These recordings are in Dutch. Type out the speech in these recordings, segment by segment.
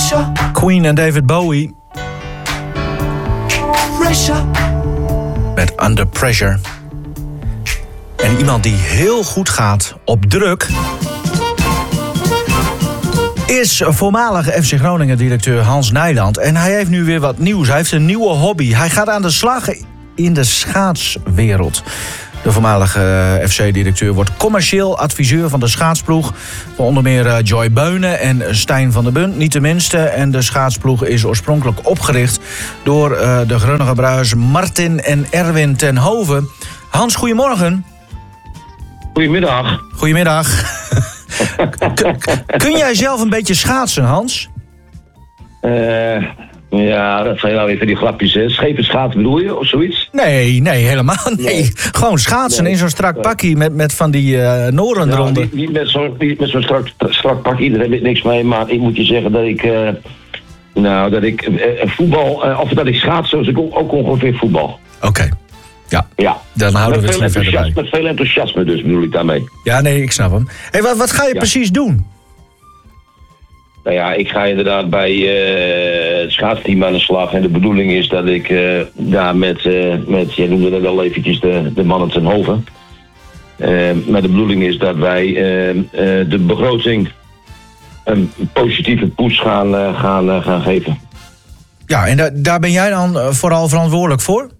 Queen en David Bowie. Met Under Pressure. En iemand die heel goed gaat op druk is voormalig FC Groningen-directeur Hans Nijland. En hij heeft nu weer wat nieuws. Hij heeft een nieuwe hobby. Hij gaat aan de slag in de schaatswereld. De voormalige FC-directeur wordt commercieel adviseur van de schaatsploeg. Van onder meer Joy Beunen en Stijn van der Bunt, niet de minste. En de schaatsploeg is oorspronkelijk opgericht door de Groninger bruis Martin en Erwin ten Hove. Hans, goedemorgen. Goedemiddag. Goedemiddag. Kun jij zelf een beetje schaatsen, Hans? Ja, dat zijn nou weer van die grapjes, hè. Schepen schaatsen bedoel je, of zoiets? Nee, helemaal niet. Nee. Gewoon schaatsen in zo'n strak pakje met van die noren eronder. Niet met zo'n strak pakje, daar heb ik niks mee. Maar ik moet je zeggen dat ik voetbal, of dat ik schaats, zoals ik ook ongeveer voetbal. Oké. Ja, dan houden we het hier verder bij. Met veel enthousiasme dus, bedoel ik daarmee. Ja, nee, ik snap hem. Hey, wat ga je precies doen? Nou ja, ik ga inderdaad bij het schaatsteam aan de slag. En de bedoeling is dat ik daar met jij noemde het al eventjes de mannen ten Hove. Maar de bedoeling is dat wij de begroting een positieve push gaan geven. Ja, en daar ben jij dan vooral verantwoordelijk voor?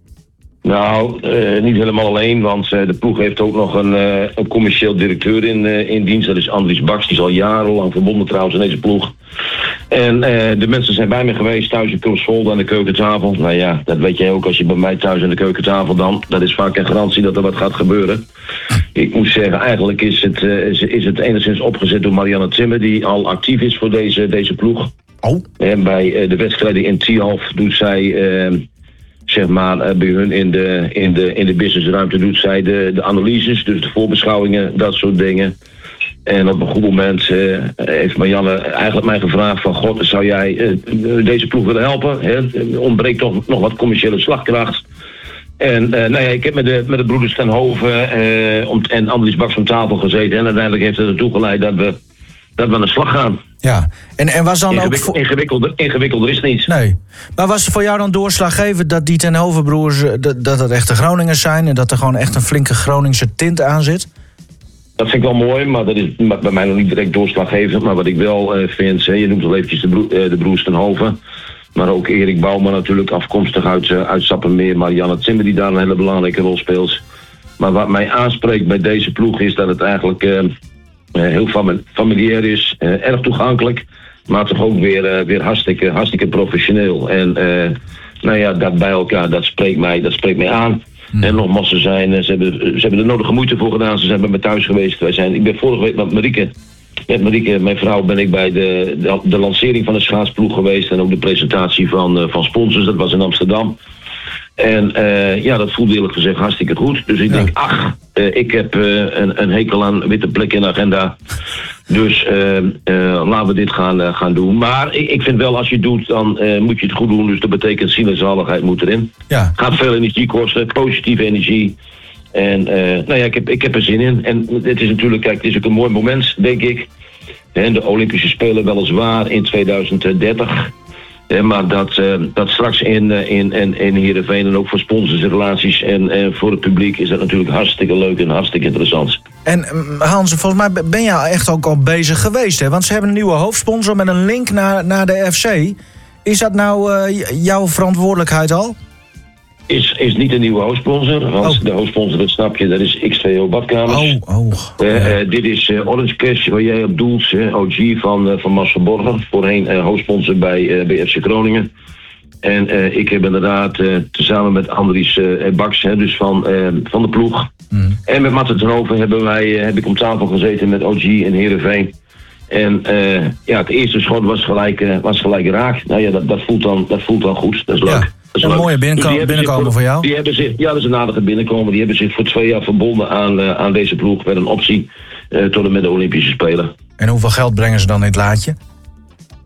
Nou, niet helemaal alleen, want de ploeg heeft ook nog een commercieel directeur in dienst. Dat is Andries Baks, die is al jarenlang verbonden trouwens in deze ploeg. En de mensen zijn bij me geweest thuis in Kulsvold aan de keukentafel. Nou ja, dat weet jij ook als je bij mij thuis aan de keukentafel dan. Dat is vaak een garantie dat er wat gaat gebeuren. Ik moet zeggen, eigenlijk is het enigszins opgezet door Marianne Timmer, die al actief is voor deze ploeg. Oh. En bij de wedstrijden in Tialf doet zij zeg maar bij hun in de businessruimte doet zij de analyses, dus de voorbeschouwingen, dat soort dingen. En op een goed moment heeft Marianne eigenlijk mij gevraagd van God, zou jij deze ploeg willen helpen? Er ontbreekt toch nog wat commerciële slagkracht. En nou ja, ik heb met de broeders ten Hove en Andries Baks om tafel gezeten en uiteindelijk heeft het ertoe geleid dat we aan de slag gaan. Ja, en was dan ook ingewikkelder is het niet. Nee, maar was het voor jou dan doorslaggevend dat die ten Hove broers dat het echte Groningers zijn en dat er gewoon echt een flinke Groningse tint aan zit? Dat vind ik wel mooi, maar dat is bij mij nog niet direct doorslaggevend. Maar wat ik wel vind, je noemt al eventjes de broers ten Hove, maar ook Erik Bouwman natuurlijk, afkomstig uit Sappemeer, Marianne Timmer die daar een hele belangrijke rol speelt. Maar wat mij aanspreekt bij deze ploeg is dat het eigenlijk heel familiair is, erg toegankelijk, maar toch ook weer hartstikke professioneel. En nou ja, dat bij elkaar, dat spreekt mij aan. En nogmaals, ze hebben er nodige moeite voor gedaan. Ze zijn bij me thuis geweest. Ik ben vorige week met Marieke, mijn vrouw, ben ik bij de lancering van de schaatsploeg geweest en ook de presentatie van sponsors. Dat was in Amsterdam. En ja, dat voelde eerlijk gezegd hartstikke goed. Dus ik denk, ik heb een hekel aan witte plekken in de agenda. Dus laten we dit gaan doen. Maar ik vind wel, als je het doet, dan moet je het goed doen. Dus dat betekent ziel en zaligheid moet erin. Ja. Gaat veel energie kosten, positieve energie. En nou ja, ik heb er zin in. En het is natuurlijk, kijk, het is ook een mooi moment, denk ik. En de Olympische Spelen weliswaar in 2030. Maar dat straks in Heerenveen en ook voor sponsors en relaties en voor het publiek is dat natuurlijk hartstikke leuk en hartstikke interessant. En Hans, volgens mij ben je echt ook al bezig geweest, hè? Want ze hebben een nieuwe hoofdsponsor met een link naar de FC. Is dat nou jouw verantwoordelijkheid al? Is niet een nieuwe hoofdsponsor, want de hoofdsponsor, dat snap je, dat is X2O Badkamers. Dit is Orange Cash, waar jij op doelt, OG van Marcel Borger, voorheen hoofdsponsor bij FC Groningen. En ik heb inderdaad tezamen met Andries Baks, dus van de ploeg, en met Marten ten Hove heb ik om tafel gezeten met OG in Heerenveen. En ja, het eerste schot was gelijk raak. Nou ja, dat voelt dan goed, dat is leuk. Ja. Dat is een mooie binnenkomen voor jou. Dat is een aardige binnenkomen. Die hebben zich voor 2 jaar verbonden aan deze ploeg met een optie tot en met de Olympische Spelen. En hoeveel geld brengen ze dan in het laadje?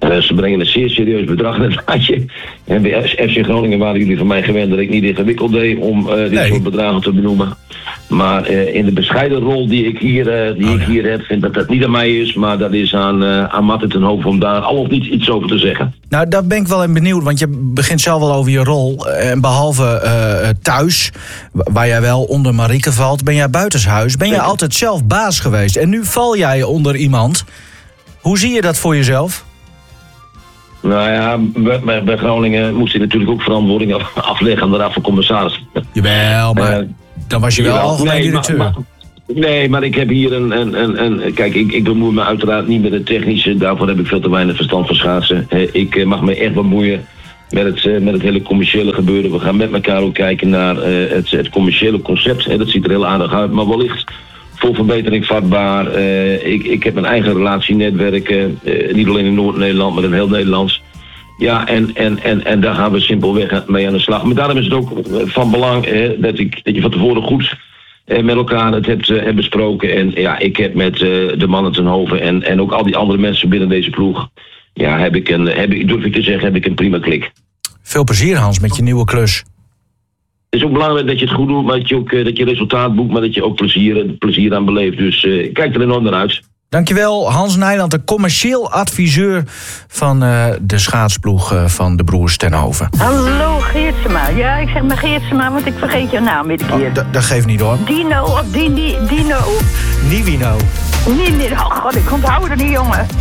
Ze brengen een zeer serieus bedrag in het laadje. En bij FC Groningen waren jullie van mij gewend dat ik niet ingewikkeld deed om dit soort bedragen te benoemen. Maar in de bescheiden rol die ik hier heb, vind dat niet aan mij is, maar dat is aan Marten ten Hoven om daar al of niet iets over te zeggen. Nou, daar ben ik wel in benieuwd, want je begint zelf wel over je rol. En behalve thuis, waar jij wel onder Marieke valt, ben jij buitenshuis. Ben jij altijd zelf baas geweest. En nu val jij onder iemand. Hoe zie je dat voor jezelf? Nou ja, bij Groningen moest ik natuurlijk ook verantwoording afleggen aan de Raad van Commissarissen. Jawel, maar dan was je wel algemeen directeur. Nee, maar ik heb hier kijk, ik bemoei me uiteraard niet met het technische. Daarvoor heb ik veel te weinig verstand van schaatsen. Ik mag me echt bemoeien met het hele commerciële gebeuren. We gaan met elkaar ook kijken naar het commerciële concept. Dat ziet er heel aardig uit, maar wellicht voor verbetering vatbaar. Ik heb mijn eigen relatienetwerken. Niet alleen in Noord-Nederland, maar in heel Nederlands. Ja, en daar gaan we simpelweg mee aan de slag. Maar daarom is het ook van belang dat je van tevoren goed met elkaar het hebt besproken. En ja, ik heb met de mannen ten Hoven en ook al die andere mensen binnen deze ploeg, ja, durf ik te zeggen, heb ik een prima klik. Veel plezier, Hans, met je nieuwe klus. Het is ook belangrijk dat je het goed doet, maar dat je resultaat boekt, maar dat je ook plezier aan beleeft. Dus kijk er enorm naar uit. Dankjewel, Hans Nijland, de commercieel adviseur van de schaatsploeg van de broers ten Hoven. Hallo Geertsema. Ja, ik zeg maar Geertsema, want ik vergeet jouw naam iedere keer. Oh, dat geeft niet hoor. Dino of Dino. Nivino. Nee, oh god, ik onthoud het niet, jongen.